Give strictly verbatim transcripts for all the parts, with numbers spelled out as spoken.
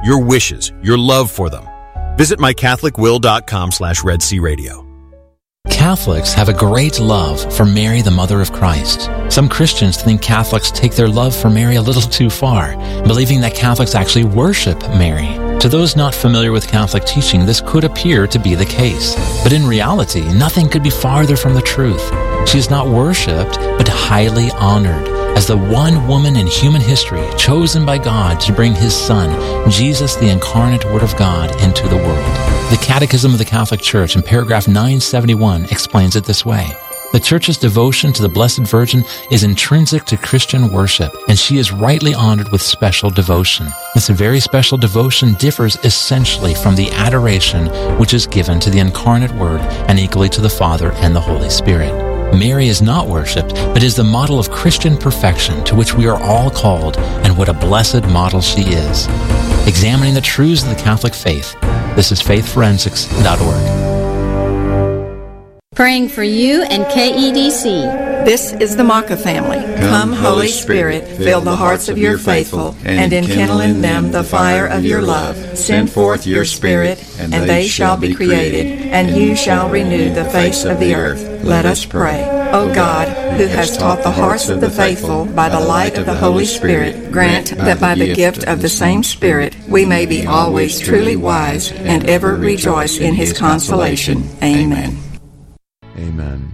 your wishes, your love for them. Visit my catholic will dot com slash Red Sea Radio. Catholics have a great love for Mary, the Mother of Christ. Some Christians think Catholics take their love for Mary a little too far, believing that Catholics actually worship Mary. To those not familiar with Catholic teaching, this could appear to be the case. But in reality, nothing could be farther from the truth. She is not worshipped, but highly honored as the one woman in human history chosen by God to bring His Son, Jesus, the incarnate Word of God, into the world. The Catechism of the Catholic Church in paragraph nine seventy-one explains it this way. The Church's devotion to the Blessed Virgin is intrinsic to Christian worship, and she is rightly honored with special devotion. This very special devotion differs essentially from the adoration which is given to the incarnate Word and equally to the Father and the Holy Spirit. Mary is not worshipped, but is the model of Christian perfection to which we are all called, and what a blessed model she is. Examining the truths of the Catholic faith, this is faith forensics dot org. Praying for you and K E D C. This is the Maka family. Come, Holy Spirit, fill the hearts of your faithful, and enkindle in them the fire of your love. Send forth your Spirit, and they shall be created, and you shall renew the face of the earth. Let us pray. O God, who hast taught the hearts of the faithful by the light of the Holy Spirit, grant that by the gift of the same Spirit we may be always truly wise and ever rejoice in His consolation. Amen. Amen.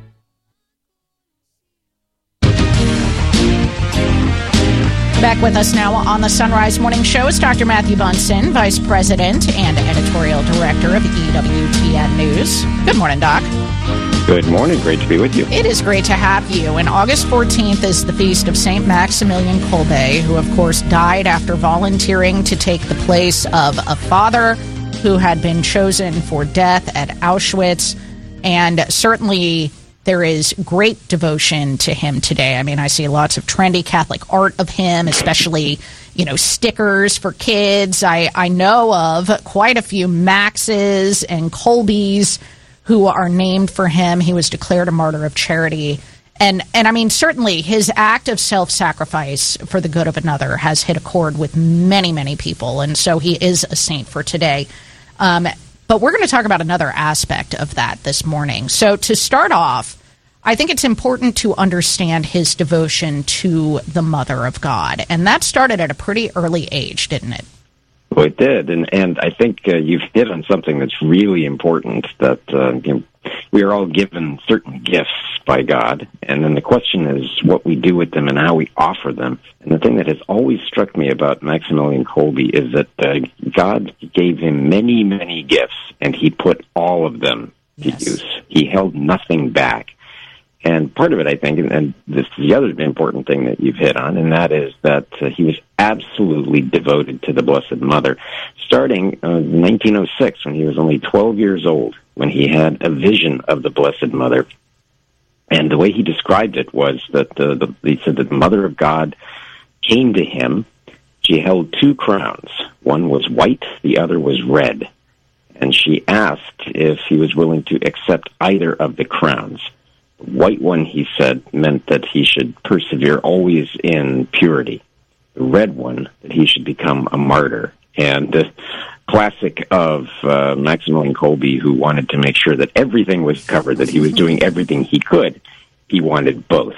Back with us now on the Sunrise Morning Show is Doctor Matthew Bunson, Vice President and Editorial Director of E W T N News. Good morning, Doc. Good morning. Great to be with you. It is great to have you. And August fourteenth is the feast of Saint Maximilian Kolbe, who, of course, died after volunteering to take the place of a father who had been chosen for death at Auschwitz. And certainly there is great devotion to him today. I mean, I see lots of trendy Catholic art of him, especially, you know, stickers for kids. I, I know of quite a few Maxes and Kolbes who are named for him. He was declared a martyr of charity. And, and I mean, certainly his act of self-sacrifice for the good of another has hit a chord with many, many people. And so he is a saint for today. Um But we're going to talk about another aspect of that this morning. So to start off, I think it's important to understand his devotion to the Mother of God. And that started at a pretty early age, didn't it? Well, it did. And, and I think uh, you've hit on something that's really important, that uh, you know, we are all given certain gifts by God. And then the question is what we do with them and how we offer them. And the thing that has always struck me about Maximilian Kolbe is that uh, God gave him many, many gifts, and he put all of them to yes. use. He held nothing back. And part of it, I think, and, and this is the other important thing that you've hit on, and that is that uh, he was absolutely devoted to the Blessed Mother, starting uh, in nineteen oh six, when he was only twelve years old, when he had a vision of the Blessed Mother. And the way he described it was that uh, the, he said that the Mother of God came to him. She held two crowns. One was white, the other was red. And she asked if he was willing to accept either of the crowns. The white one, he said, meant that he should persevere always in purity. The red one, that he should become a martyr. And the classic of uh, Maximilian Kolbe, who wanted to make sure that everything was covered, that he was doing everything he could, he wanted both.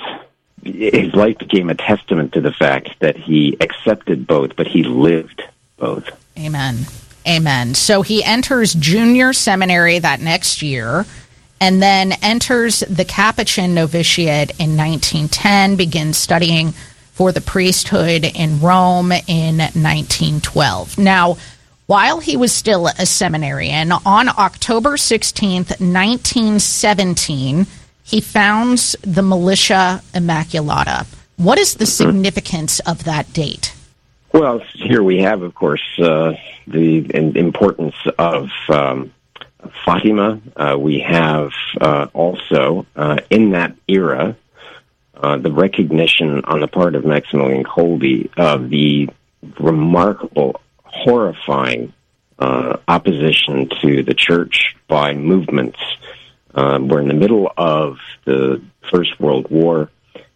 His life became a testament to the fact that he accepted both, but he lived both. Amen. Amen. So he enters junior seminary that next year, and then enters the Capuchin novitiate in nineteen ten, begins studying for the priesthood in Rome in nineteen twelve. Now, while he was still a seminarian, on October sixteenth, nineteen seventeen, he founds the Militia Immaculata. What is the significance of that date? Well, here we have, of course, uh, the importance of um, Fatima. Uh, we have uh, also, uh, in that era, uh, the recognition on the part of Maximilian Kolbe of the remarkable, horrifying uh, opposition to the church by movements. Uh, we're in the middle of the First World War,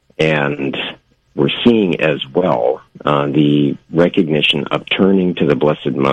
and we're seeing as well uh, the recognition of turning to the Blessed Mother